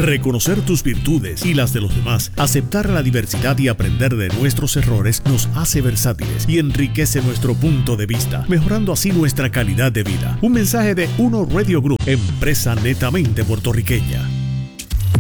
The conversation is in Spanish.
Reconocer tus virtudes y las de los demás, aceptar la diversidad y aprender de nuestros errores nos hace versátiles y enriquece nuestro punto de vista, mejorando así nuestra calidad de vida. Un mensaje de Uno Radio Group, empresa netamente puertorriqueña.